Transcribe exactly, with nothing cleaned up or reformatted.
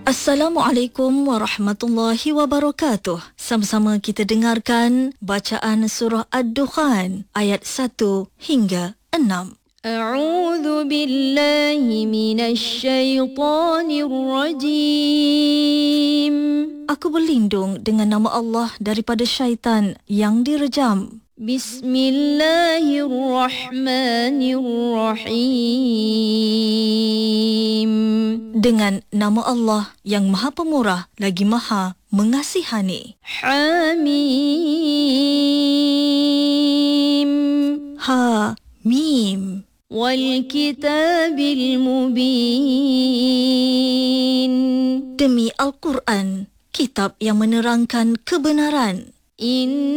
Assalamualaikum warahmatullahi wabarakatuh. Sama-sama kita dengarkan bacaan surah Ad-Dukhan ayat satu hingga enam. A'udzu billahi minasy syaithanir rajim. Aku berlindung dengan nama Allah daripada syaitan yang direjam. Bismillahirrahmanirrahim. Dengan nama Allah yang Maha Pemurah lagi Maha Mengasihani. Hamim. Ha Mim. Wal kitabil mubin. Demi Al-Quran, kitab yang menerangkan kebenaran. In